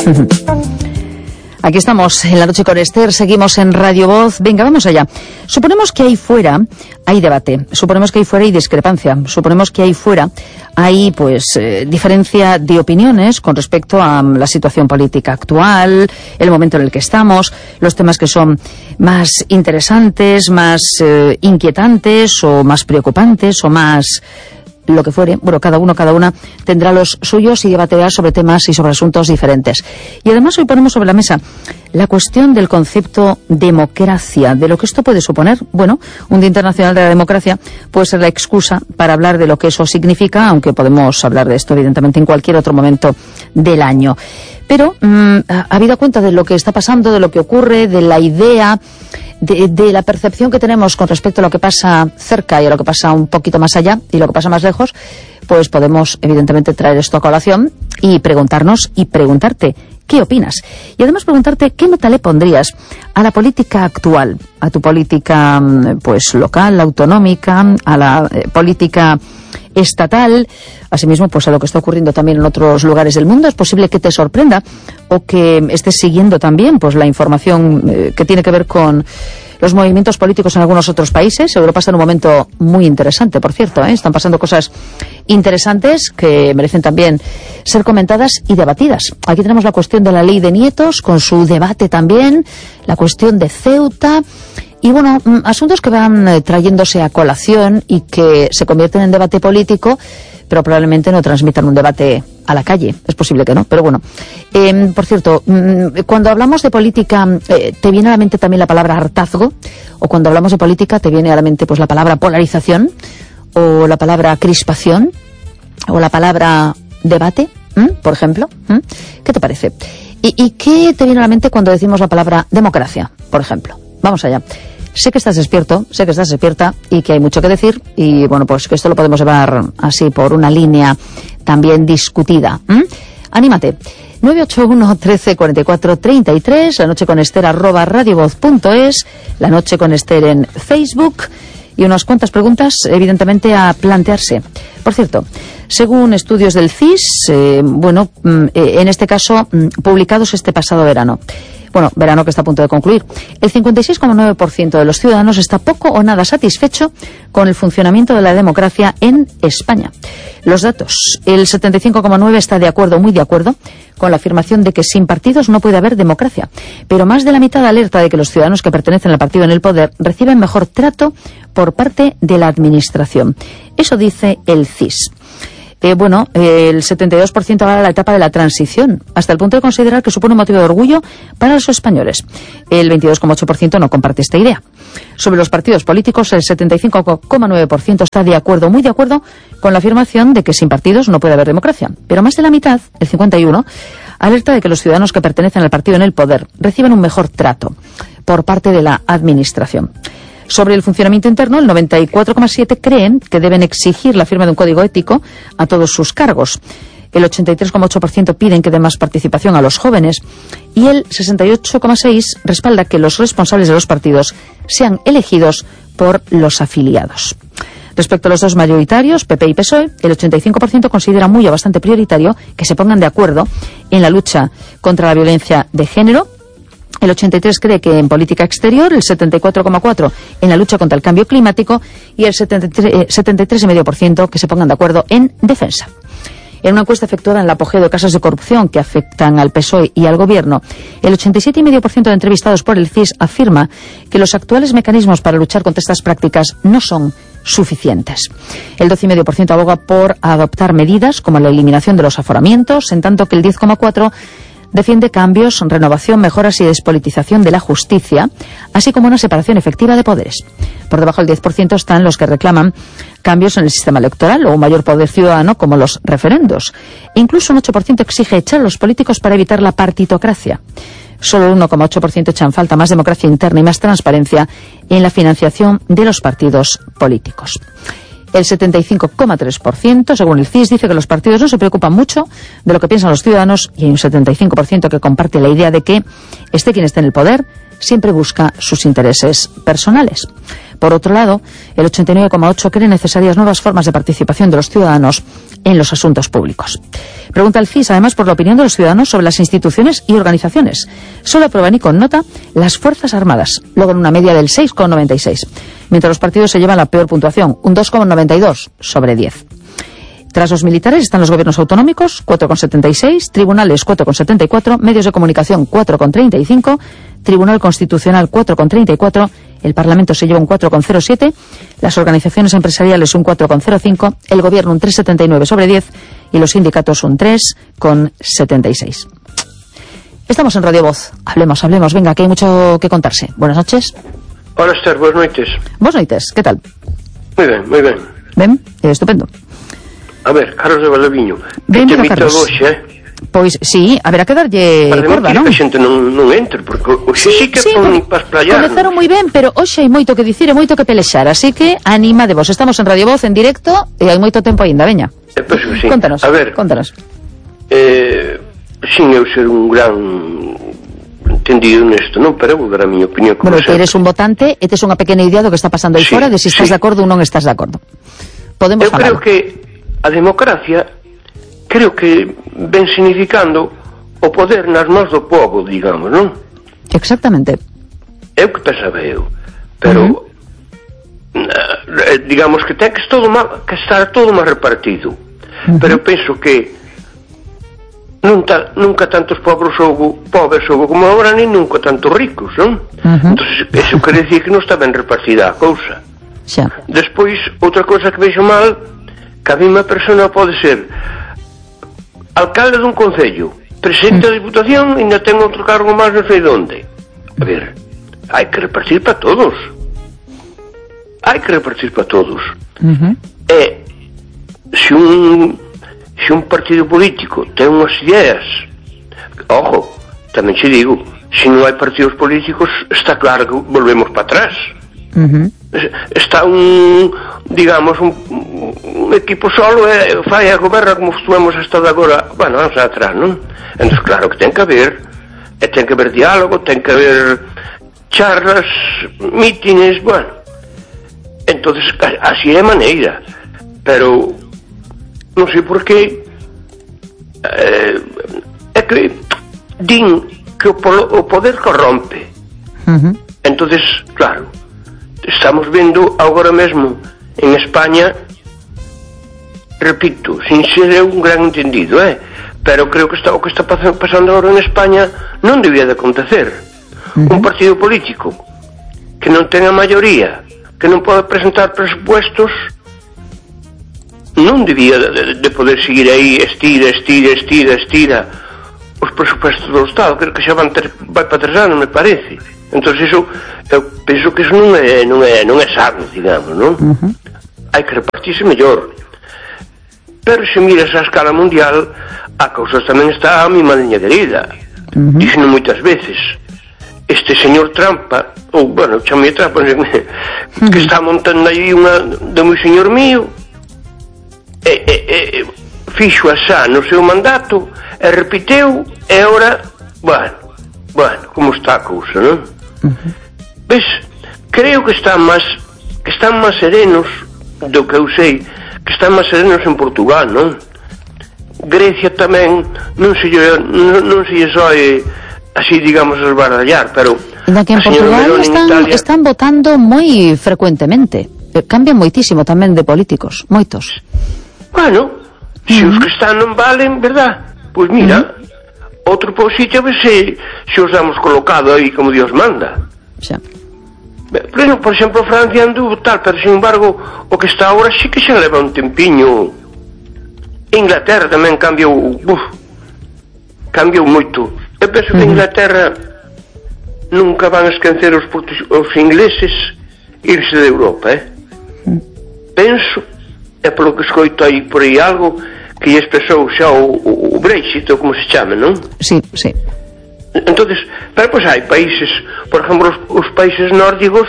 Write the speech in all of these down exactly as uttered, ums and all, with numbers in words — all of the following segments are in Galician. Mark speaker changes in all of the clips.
Speaker 1: Aquí estamos en La Noche con Esther, seguimos en Radio Voz. Venga, vamos allá. Suponemos que ahí fuera hay debate, suponemos que ahí fuera hay discrepancia, suponemos que ahí fuera hay pues eh, diferencia de opiniones con respecto a la situación política actual, el momento en el que estamos, los temas que son más interesantes, más eh, inquietantes o más preocupantes o más lo que fuere. Bueno, cada uno, cada una tendrá los suyos y debatirá sobre temas y sobre asuntos diferentes. Y además hoy ponemos sobre la mesa la cuestión del concepto democracia, de lo que esto puede suponer. Bueno, un Día Internacional de la Democracia puede ser la excusa para hablar de lo que eso significa, aunque podemos hablar de esto evidentemente en cualquier otro momento del año. Pero, mmm, habida cuenta de lo que está pasando, de lo que ocurre, de la idea, De, de la percepción que tenemos con respecto a lo que pasa cerca y a lo que pasa un poquito más allá y lo que pasa más lejos, pues podemos evidentemente traer esto a colación y preguntarnos y preguntarte ¿qué opinas? Y además preguntarte qué nota le pondrías a la política actual, a tu política pues local, autonómica, a la eh, política estatal, asimismo pues a lo que está ocurriendo también en otros lugares del mundo. Es posible que te sorprenda o que estés siguiendo también pues la información eh, que tiene que ver con los movimientos políticos en algunos otros países. Europa está en un momento muy interesante, por cierto, ¿eh? Están pasando cosas interesantes que merecen también ser comentadas y debatidas. Aquí tenemos la cuestión de la ley de nietos, con su debate también, la cuestión de Ceuta, y bueno, asuntos que van eh, trayéndose a colación y que se convierten en debate político, pero probablemente no transmitan un debate a la calle. Es posible que no, pero bueno. Eh, por cierto, cuando hablamos de política, eh, ¿te viene a la mente también la palabra hartazgo? O cuando hablamos de política, ¿te viene a la mente pues la palabra polarización? ¿O la palabra crispación? ¿O la palabra debate? ¿Mm? Por ejemplo. ¿Mm? ¿Qué te parece? ¿Y, ¿Y qué te viene a la mente cuando decimos la palabra democracia, por ejemplo? Vamos allá. Sé que estás despierto, sé que estás despierta y que hay mucho que decir y bueno, pues que esto lo podemos llevar así por una línea también discutida. ¿Mm? Anímate. nueve ocho uno, trece, cuarenta y cuatro, treinta y tres, la noche con Esther arroba radiovoz punto es, la noche con Esther en Facebook y unas cuantas preguntas evidentemente a plantearse. Por cierto, según estudios del C I S, eh, bueno, eh, en este caso publicados este pasado verano, Bueno, verano que está a punto de concluir. El cincuenta y seis coma nueve por ciento de los ciudadanos está poco o nada satisfecho con el funcionamiento de la democracia en España. Los datos. El setenta y cinco coma nueve por ciento está de acuerdo, muy de acuerdo, con la afirmación de que sin partidos no puede haber democracia. Pero más de la mitad alerta de que los ciudadanos que pertenecen al partido en el poder reciben mejor trato por parte de la administración. Eso dice el C I S. Eh, bueno, eh, el setenta y dos por ciento habla de la etapa de la transición, hasta el punto de considerar que supone un motivo de orgullo para los españoles. El veintidós coma ocho por ciento no comparte esta idea. Sobre los partidos políticos, el setenta y cinco coma nueve por ciento está de acuerdo, muy de acuerdo, con la afirmación de que sin partidos no puede haber democracia. Pero más de la mitad, el cincuenta y uno por ciento, alerta de que los ciudadanos que pertenecen al partido en el poder reciben un mejor trato por parte de la administración. Sobre el funcionamiento interno, el noventa y cuatro coma siete por ciento creen que deben exigir la firma de un código ético a todos sus cargos. El ochenta y tres coma ocho por ciento piden que den más participación a los jóvenes y el sesenta y ocho coma seis por ciento respalda que los responsables de los partidos sean elegidos por los afiliados. Respecto a los dos mayoritarios, P P y P S O E, el ochenta y cinco por ciento considera muy o bastante prioritario que se pongan de acuerdo en la lucha contra la violencia de género. El ochenta y tres por ciento cree que en política exterior, el setenta y cuatro coma cuatro por ciento en la lucha contra el cambio climático y el setenta y tres coma cinco por ciento que se pongan de acuerdo en defensa. En una encuesta efectuada en el apogeo de casos de corrupción que afectan al P S O E y al Gobierno, el ochenta y siete coma cinco por ciento de entrevistados por el C I S afirma que los actuales mecanismos para luchar contra estas prácticas no son suficientes. El doce coma cinco por ciento aboga por adoptar medidas como la eliminación de los aforamientos, en tanto que el diez coma cuatro por ciento defiende cambios, renovación, mejoras y despolitización de la justicia, así como una separación efectiva de poderes. Por debajo del diez por ciento están los que reclaman cambios en el sistema electoral o un mayor poder ciudadano como los referendos. E incluso un ocho por ciento exige echar a los políticos para evitar la partitocracia. Solo el uno coma ocho por ciento echan falta más democracia interna y más transparencia en la financiación de los partidos políticos. El setenta y cinco coma tres por ciento, según el C I S, dice que los partidos no se preocupan mucho de lo que piensan los ciudadanos y hay un setenta y cinco por ciento que comparte la idea de que esté quien esté en el poder, siempre busca sus intereses personales. Por otro lado, el ochenta y nueve coma ocho cree necesarias nuevas formas de participación de los ciudadanos en los asuntos públicos. Pregunta el C I S, además, por la opinión de los ciudadanos sobre las instituciones y organizaciones. Solo aprueban y con nota las Fuerzas Armadas, logran una media del seis coma noventa y seis, mientras los partidos se llevan la peor puntuación, un dos coma noventa y dos sobre diez. Tras los militares están los gobiernos autonómicos, cuatro coma setenta y seis, tribunales, cuatro coma setenta y cuatro, medios de comunicación, cuatro coma treinta y cinco, Tribunal Constitucional, cuatro coma treinta y cuatro, el Parlamento se lleva un cuatro coma cero siete, las organizaciones empresariales un cuatro coma cero cinco, el Gobierno un tres coma setenta y nueve sobre diez y los sindicatos un tres coma setenta y seis. Estamos en Radio Voz. Hablemos, hablemos. Venga, que hay mucho que contarse. Buenas noches.
Speaker 2: Hola, Esther. Buenas noites.
Speaker 1: Buenas noites. ¿Qué tal?
Speaker 2: Muy ben, moi ben.
Speaker 1: Ben? Eh, estupendo.
Speaker 2: A ver, Carlos de Valdeviño.
Speaker 1: Ben,
Speaker 2: que te
Speaker 1: Carlos.
Speaker 2: Hoxe, eh?
Speaker 1: Pois, sí, haberá que darlle corda, non?
Speaker 2: Para que a xente non, non entre, porque hoxe sí, sí que
Speaker 1: sí,
Speaker 2: pon para esplayar.
Speaker 1: Comezaron moi ben, pero hoxe hai moito que dicir e moito que pelexar, así que anima de vos. Estamos en Radio Voz, en directo, e hai moito tempo aínda, veña.
Speaker 2: Eh, pues, sí.
Speaker 1: Contanos,
Speaker 2: a ver,
Speaker 1: contanos.
Speaker 2: Eh, sin eu ser un gran entendido nesto, non? Pero vou dar a miña opinión como
Speaker 1: Bueno,
Speaker 2: sempre.
Speaker 1: que eres un votante e tes unha pequena idea do que está pasando aí
Speaker 2: Sí,
Speaker 1: fora, de se si estás
Speaker 2: sí.
Speaker 1: de acordo ou non estás de acordo. Podemos
Speaker 2: Eu
Speaker 1: falar.
Speaker 2: creo que a democracia creo que ven significando o poder nas mãos do povo, digamos, non?
Speaker 1: Exactamente.
Speaker 2: É o que pensaba eu. Pero, uh -huh. eh, digamos que ten que, todo má, que estar todo máis repartido. Uh -huh. Pero eu penso que nunca, nunca tantos pobres houve, pobres houve como agora, nem nunca tantos ricos, non? Uh -huh. Entón, eso quere dicir que non está ben repartida a cousa.
Speaker 1: Xa.
Speaker 2: Despois, outra cousa que vexo mal, que a mesma persona pode ser alcalde dun concello, presidente da Diputación e ainda ten outro cargo máis non sei onde. A ver, hai que repartir para todos. Hai que repartir para todos.
Speaker 1: Uh -huh.
Speaker 2: E se un se un partido político ten unhas ideas, ojo, tamén che digo, se non hai partidos políticos está claro que volvemos para atrás.
Speaker 1: Uh -huh.
Speaker 2: Está un, digamos, un, un equipo solo e fai a goberna como estuvemos estado agora, bueno, anos atrás, non? Entón, claro que ten que haber, e ten que haber diálogo, ten que haber charlas, mítines, bueno. Entonces, así é a maneira, pero non sei por qué, eh, é que din que o, o poder corrompe.
Speaker 1: Uh -huh.
Speaker 2: Entonces, claro, estamos vendo agora mesmo en España, repito, sin ser un gran entendido, eh? Pero creo que está, o que está pasando agora en España non debía de acontecer. Uh -huh. Un partido político que non ten a maioría, que non pode presentar presupuestos, non debía de, de poder seguir aí, estira, estira, estira, estira os presupuestos do Estado. Creo que xa van ter, vai para tres anos, me parece. Entón, iso, eu penso que iso non é, non é, non é sano, digamos, non? Uh -huh. Hai que repartirse mellor. Pero se miras a escala mundial, a cousa tamén está a mesma liña de herida. Uh -huh. Dixen moitas veces, este señor Trampa, ou, bueno, chamei Trampa, que uh -huh. está montando aí unha do meu señor mío, e, e, e fixo asá no seu mandato, e repiteu, e ora, bueno, bueno, como está a cousa, non? Uh -huh. Ves, creo que están máis que están máis serenos do que eu sei, que están máis serenos en Portugal, non? Grecia tamén non se non, non se soe así, digamos, esbardallar, pero
Speaker 1: ainda que en Portugal están, Italia... están votando moi frecuentemente, cambian moitísimo tamén de políticos, moitos.
Speaker 2: Bueno, se uh -huh. os que están non valen, verdad? Pois mira, uh -huh. outro por sitio, a ver se, se os damos colocado aí como Dios manda.
Speaker 1: Xa.
Speaker 2: Pero, por exemplo, Francia anduvo tal, pero sin embargo o que está agora sí que se leva un tempiño. Inglaterra tamén cambiou, uf, cambiou moito. Eu penso que Inglaterra nunca van a esquecer os, os ingleses irse de Europa, eh? Penso, é polo que escoito aí por aí algo que expresou xa o, o, o Brexit, ou como se chama, non?
Speaker 1: Sí, sí.
Speaker 2: Entonces, pero pois hai países, por exemplo, os, os países nórdicos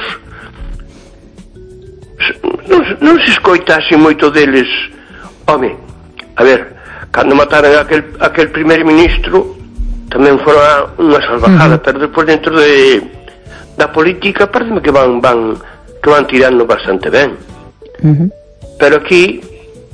Speaker 2: non, non se escoita así moito deles. Home, a ver, cando mataran aquel, aquel primer ministro tamén fora unha salvajada, uh -huh. pero despois dentro de da política parece que van van que van tirando bastante ben. Uh-huh. Pero aquí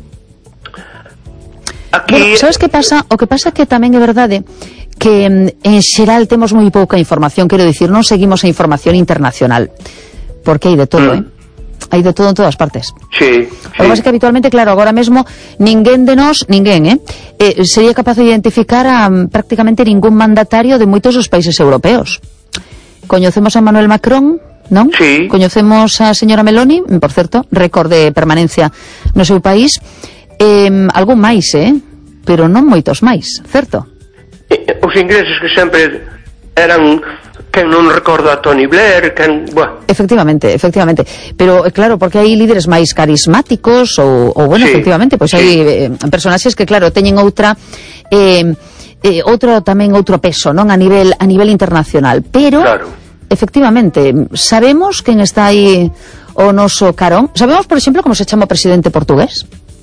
Speaker 2: aquí
Speaker 1: bueno, sabes que pasa? O que pasa que tamén é verdade que en xeral temos moi pouca información, quero dicir, non seguimos a información internacional, porque hai de todo, mm. eh? Hai de todo en todas partes.
Speaker 2: Sí, sí.
Speaker 1: O que pasa que habitualmente, claro, agora mesmo ninguén de nós, ninguén, eh, eh sería capaz de identificar a um, prácticamente ningún mandatario de moitos dos países europeos. Coñecemos a Emmanuel Macron, non?
Speaker 2: Sí.
Speaker 1: Coñecemos a señora Meloni, por certo, récord de permanencia no seu país. Eh, algún máis, eh? Pero non moitos máis, certo?
Speaker 2: Os ingleses que sempre eran, quen non recorda a Tony Blair, quen, buah.
Speaker 1: Efectivamente, efectivamente. Pero, claro, porque hai líderes máis carismáticos ou, ou bueno, sí, efectivamente, pois pues sí. hai eh, personaxes que, claro, teñen outra eh, eh, outro tamén outro peso, non? A nivel a nivel internacional, pero claro. Efectivamente, sabemos quen está aí o noso carón. Sabemos, por exemplo, como se chama o presidente portugués?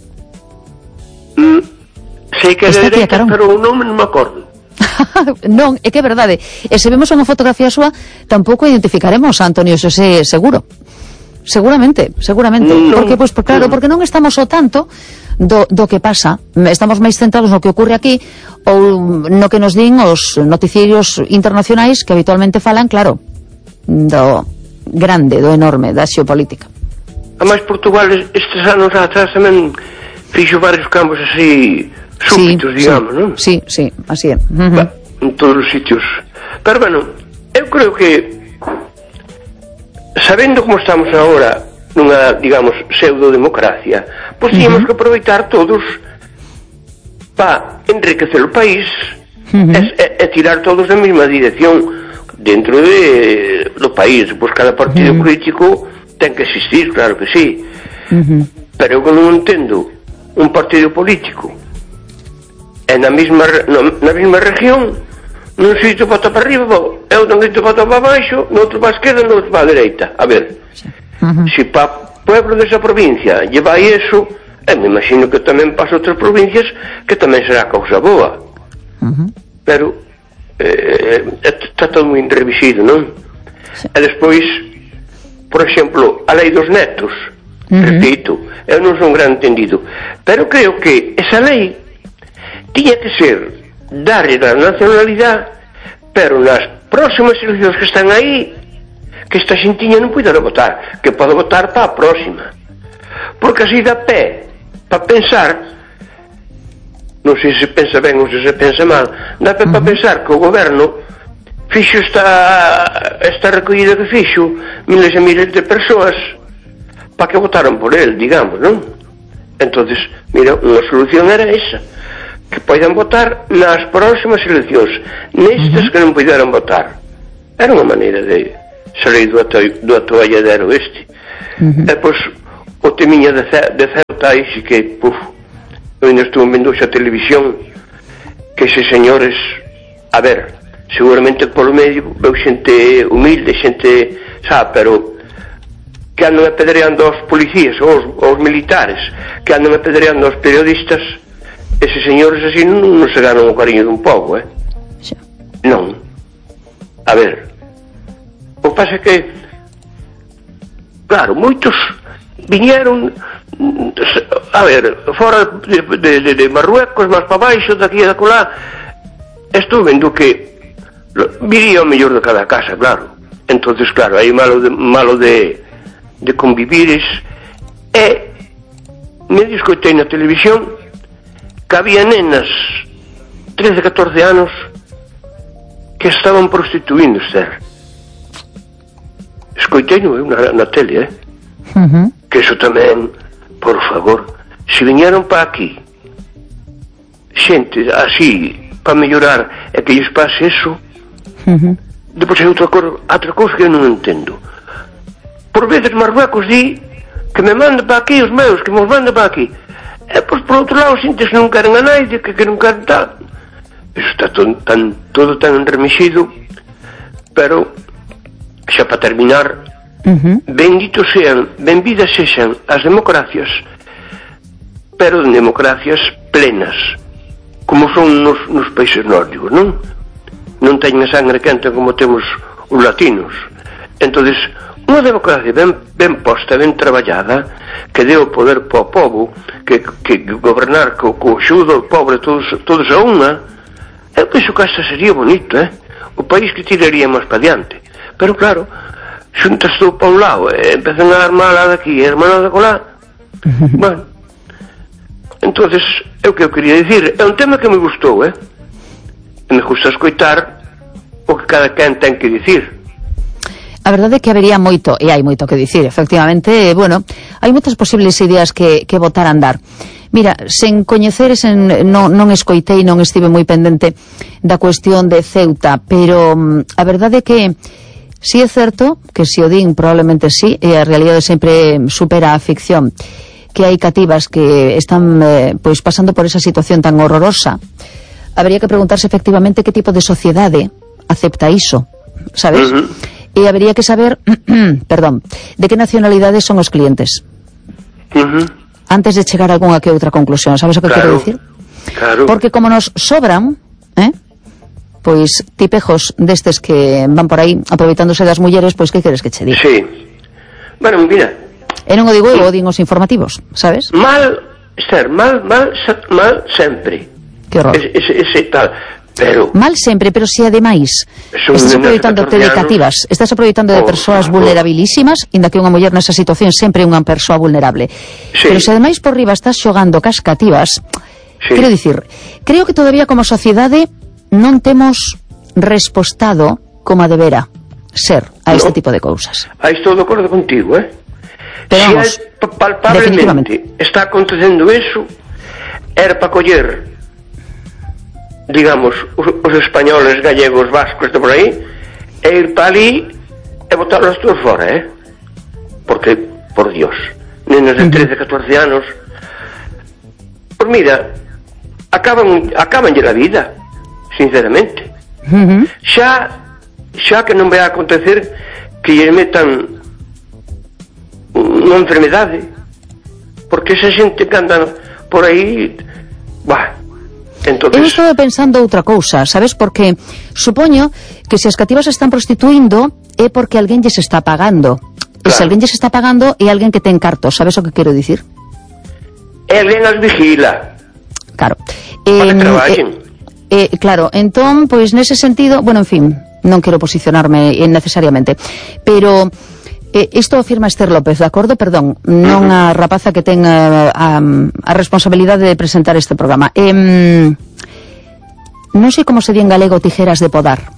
Speaker 2: Mm, sei que é de dereita, pero o nome non me acordo.
Speaker 1: Non, é que é verdade. E se vemos unha fotografía súa, tampouco identificaremos a Antonio Xosé Seguro. Seguramente, seguramente. No, porque, pois, pues, claro, no. porque non estamos ao tanto do, do que pasa. Estamos máis centrados no que ocurre aquí ou no que nos din os noticiarios internacionais que habitualmente falan, claro, do grande, do enorme, da xeopolítica.
Speaker 2: A máis Portugal estes anos atrás tamén fixo varios campos así súbitos, sí, digamos,
Speaker 1: sí,
Speaker 2: non?
Speaker 1: Sí, sí, así é. Uh-huh.
Speaker 2: Bah, en todos os sitios. Pero, bueno, eu creo que sabendo como estamos agora nunha, digamos, pseudo-democracia, pois tínhamos uh-huh. que aproveitar todos para enriquecer o país uh-huh. e, e, e tirar todos na mesma dirección dentro de, do país. Pois cada partido uh-huh. político ten que existir, claro que sí. Uh-huh. Pero eu non entendo un partido político e na mesma, na mesma región nun sitio bota para arriba, e outro sitio bota para baixo, no outro para a esquerda, no outro para a dereita. A ver, uh-huh. se para o pueblo desa provincia lleva iso, e me imagino que tamén para outras provincias que tamén será cousa boa. Uh-huh. Pero eh, está todo moi enrevisido, non? Sí. E despois, por exemplo, a lei dos netos, uh-huh. repito, eu non son un gran entendido, pero creo que esa lei tiña que ser darlle a nacionalidade, pero nas próximas eleccións que están aí, que esta xentiña non poida votar, que pode votar para a próxima, porque así dá pé para pensar, non sei se pensa ben ou se se pensa mal, dá pé uh-huh. para pensar que o goberno fixo esta esta recollida que fixo miles e miles de persoas para que votaran por el, digamos, non? Entonces, mira, unha solución era esa, que poidan votar nas próximas eleccións, nestas uh-huh. que non poideran votar. Era unha maneira de salir do, ato, do atoalladero este. Uh-huh. E, pois, o temiña de, de Ceuta, aí sí que, puf, eu ainda estuve vendo xa televisión, que eses señores, a ver, seguramente polo medio, veu xente humilde, xente, sabe, pero que andan apedreando aos policías, aos, aos militares, que andan apedreando aos periodistas, eses señores así non, non se ganan o cariño dun pobo, eh? Sí. Non. A ver, o que pasa é que, claro, moitos viñeron, a ver, fora de, de, de, de Marruecos, máis para baixo, daqui e dacolá, estou vendo que viría o mellor de cada casa, claro. Entonces, claro, hai malo de, malo de, de convivires, e me discotei na televisión que había nenas trece, catorce anos que estaban prostituíndose. Escoitei-no na, na tele, eh? Uh-huh. Que iso tamén, por favor, se viñeron para aquí xente así para mellorar e que lles pase eso, uh-huh. depois hai outra, outra cousa que eu non entendo. Por veces Marruecos di que me manda para aquí os meus, que me os manda para aquí. E, pois, por outro lado, sintes que non queren a naide, que, que non queren tal. Iso está todo tan, todo tan enremixido, pero, xa para terminar, uh-huh. benditos sean, benvidas sexan as democracias, pero democracias plenas, como son nos, nos países nórdicos, non? Non teñen a sangre quente como temos os latinos. entonces unha democracia ben, ben posta, ben traballada, que deu o poder para o povo, que, que gobernar co, co xudo o pobre todos, todos a unha, eu penso que esta sería bonito, eh? O país que tiraríamos para diante. Pero claro, xuntas todo para un lado, e empezan a armar lá daqui, a armar lá colá. Bueno, entonces, é o que eu quería dicir, é un tema que me gustou, eh? Me gusta escoitar o que cada quen ten que dicir.
Speaker 1: A verdade é que habería moito, e hai moito que dicir, efectivamente, bueno, hai moitas posibles ideas que, que botar a andar. Mira, sen coñecer, sen, non, non escoitei, non estive moi pendente da cuestión de Ceuta, pero a verdade é que si é certo, que se o din probablemente sí, e a realidade sempre supera a ficción, que hai cativas que están eh, pois pasando por esa situación tan horrorosa. Habría que preguntarse efectivamente que tipo de sociedade acepta iso, sabes? Uh-huh. E habría que saber, perdón, de que nacionalidades son os clientes. Uh-huh. Antes de chegar a algunha que outra conclusión, sabes o que claro, quero dicir?
Speaker 2: Claro.
Speaker 1: Porque como nos sobran, eh, pois tipejos destes que van por aí aproveitándose das mulleres, pois que queres que che diga?
Speaker 2: Sí. Bueno, mira.
Speaker 1: E non o digo eu, o din os informativos, sabes?
Speaker 2: Mal, Esther, mal, mal, mal sempre.
Speaker 1: Que horror.
Speaker 2: Ese, ese, ese tal... Pero,
Speaker 1: mal sempre, pero se ademais estás aproveitando de cativas, estás aproveitando de persoas oh, vulnerabilísimas, inda que unha muller nesa situación sempre é unha persoa vulnerable, sí. Pero se ademais por riba estás xogando cas cativas, sí. Quero dicir, creo que todavía como sociedade non temos respostado como a debera ser a no. este tipo de cousas.
Speaker 2: Aí estou de acordo contigo, eh?
Speaker 1: Pero
Speaker 2: se
Speaker 1: vamos,
Speaker 2: palpablemente está acontecendo eso, era para coller, digamos, os, os españoles, gallegos, vascos, de por aí, e ir para ali e botarlos todos fora, eh? Porque, por Dios, nenos de trece, catorce anos, por mira, acaban, acabanlle a vida, sinceramente. Uh-huh. Xa, xa que non vai a acontecer que lle metan unha enfermedade, porque esa xente que anda por aí, bah, entonces...
Speaker 1: Eu estou pensando outra cousa, sabes? Porque supoño que se as cativas están prostituindo é porque alguén lles está pagando. Claro. E se alguén lles está pagando é alguén que ten cartos, sabes o que quero dicir?
Speaker 2: É alguén as vigila.
Speaker 1: Claro.
Speaker 2: Para
Speaker 1: eh,
Speaker 2: que traballen.
Speaker 1: Eh, eh, claro, entón, pois nese sentido, bueno, en fin, non quero posicionarme necesariamente, pero... Eh, isto afirma Esther López, de acordo? Perdón, non a rapaza que ten a, a, a responsabilidade de presentar este programa. Eh, non sei como se di en galego tijeras de podar,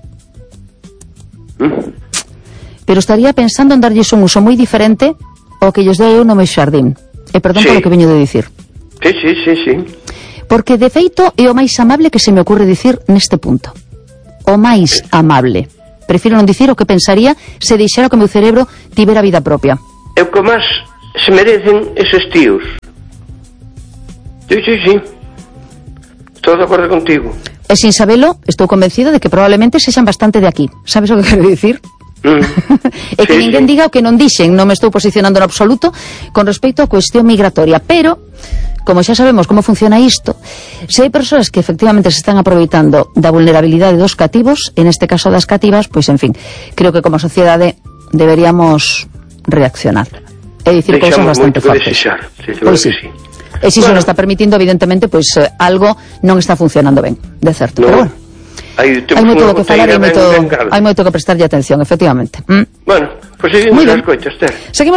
Speaker 1: pero estaría pensando en darlles un uso moi diferente ao que lles dei eu no meu xardín. E perdón sí. Polo que veño de dicir.
Speaker 2: Sí, sí, sí, sí.
Speaker 1: Porque de feito é o máis amable que se me ocurre dicir neste punto. O máis amable. Prefiro non dicir o que pensaría se deixara que o meu cerebro tivera vida propia.
Speaker 2: É o que máis se merecen eses tíos. Sí, sí, sí. Estou de acordo contigo.
Speaker 1: E sin sabelo, estou convencida de que probablemente sexan bastante de aquí. Sabes o que quero dicir? Mm. E que sí, ninguén sí. diga o que non dixen. Non me estou posicionando no absoluto con respecto á cuestión migratoria. Pero, como xa sabemos como funciona isto, se hai persoas que efectivamente se están aproveitando da vulnerabilidade dos cativos, en este caso das cativas, pois en fin, creo que como sociedade deberíamos reaccionar e dicir cousas bastante fortes. Pois sí. sí. E se bueno. Iso non está permitindo, evidentemente, pois eh, algo non está funcionando ben, de certo. No. Pero bueno, hai, hai moito que falar e hai moito, hai moito que prestarlle atención, efectivamente. Mm.
Speaker 2: Bueno, pois pues seguimos as coitas, Ter. Seguimos